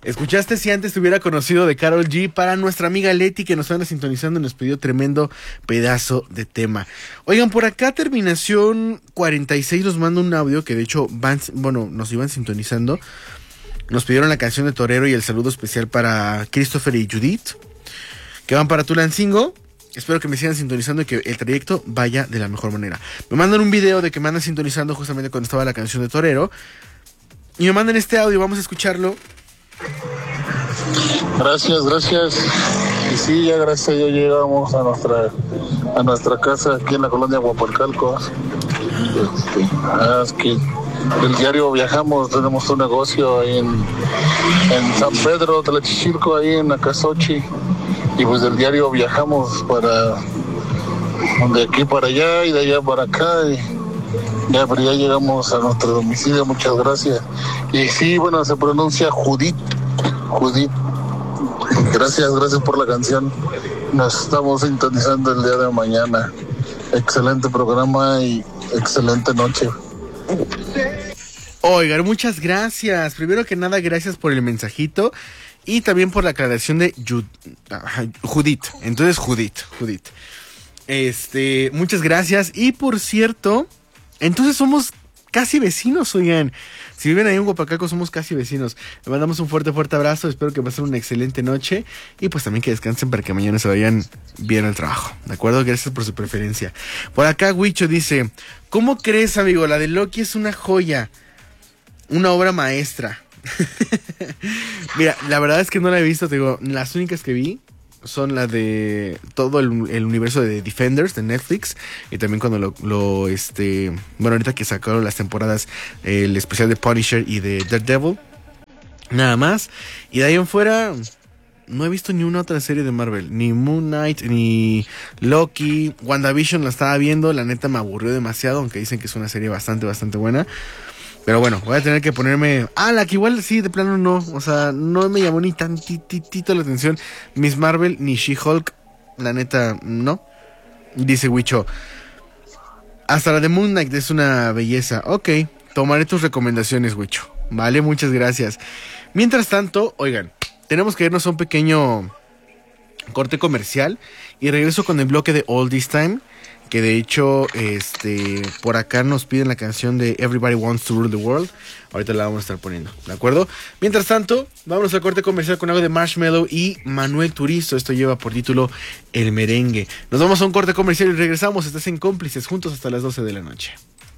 Escuchaste Si Antes Te Hubiera Conocido de Karol G para nuestra amiga Leti, que nos anda sintonizando y nos pidió tremendo pedazo de tema. Oigan, por acá terminación 46 nos manda un audio que de hecho nos iban sintonizando. Nos pidieron la canción de Torero y el saludo especial para Christopher y Judith, que van para Tulancingo. Espero que me sigan sintonizando y que el trayecto vaya de la mejor manera. Me mandan un video de que me andan sintonizando justamente cuando estaba la canción de Torero. Y me mandan este audio, vamos a escucharlo. Gracias. Y sí, ya gracias a Dios llegamos a nuestra casa aquí en la colonia Guapalcalcos. Es que el diario viajamos, tenemos un negocio ahí en San Pedro de la Chichilco, ahí en Acasochi. Y pues del diario viajamos de aquí para allá y de allá para acá. Y ya llegamos a nuestro domicilio, muchas gracias. Y sí, bueno, se pronuncia Judith. Gracias por la canción. Nos estamos sintonizando el día de mañana. Excelente programa y excelente noche. Oigan, muchas gracias. Primero que nada, gracias por el mensajito y también por la aclaración de Judith. Entonces, Judith. Muchas gracias. Y por cierto, entonces somos casi vecinos, oigan. Si viven ahí en Guapalcalco, somos casi vecinos. Le mandamos un fuerte abrazo. Espero que pasen una excelente noche. Y pues también que descansen para que mañana se vayan bien al trabajo. ¿De acuerdo? Gracias por su preferencia. Por acá, Huicho dice: ¿cómo crees, amigo? La de Loki es una joya. Una obra maestra. Mira, la verdad es que no la he visto. Te digo, las únicas que vi son la de todo el universo de Defenders de Netflix, y también cuando ahorita que sacaron las temporadas, el especial de Punisher y de Daredevil, nada más. Y de ahí en fuera no he visto ni una otra serie de Marvel, ni Moon Knight, ni Loki. WandaVision la estaba viendo, la neta me aburrió demasiado, aunque dicen que es una serie bastante buena. Pero bueno, voy a tener que ponerme... la que igual sí, de plano no. O sea, no me llamó ni tantitito la atención Miss Marvel ni She-Hulk. La neta, no. Dice Wicho: hasta la de Moon Knight es una belleza. Ok, tomaré tus recomendaciones, Wicho. Vale, muchas gracias. Mientras tanto, oigan, tenemos que irnos a un pequeño corte comercial y regreso con el bloque de All This Time, que de hecho por acá nos piden la canción de Everybody Wants to Rule the World. Ahorita la vamos a estar poniendo, ¿de acuerdo? Mientras tanto, vámonos al corte comercial con algo de Marshmello y Manuel Turizo. Esto lleva por título El Merengue. Nos vamos a un corte comercial y regresamos. Estás en Cómplices, juntos hasta las 12 de la noche.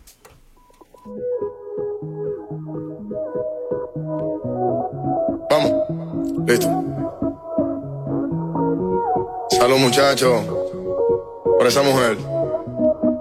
Vamos, listo. Salud, muchachos, por esa mujer.